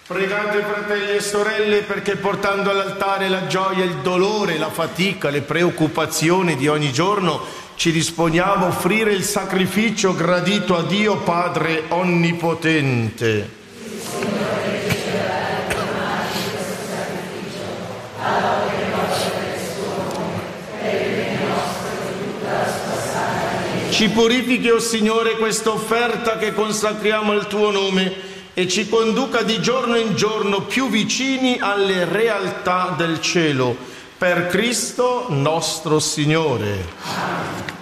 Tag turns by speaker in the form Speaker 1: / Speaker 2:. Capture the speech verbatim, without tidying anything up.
Speaker 1: Pregate, fratelli e sorelle, perché portando all'altare la gioia, il dolore, la fatica, le preoccupazioni di ogni giorno, ci disponiamo a offrire il sacrificio gradito a Dio Padre Onnipotente. Ci purifichi, o Signore, questa offerta che consacriamo al Tuo nome e ci conduca di giorno in giorno più vicini alle realtà del cielo. Per Cristo nostro Signore.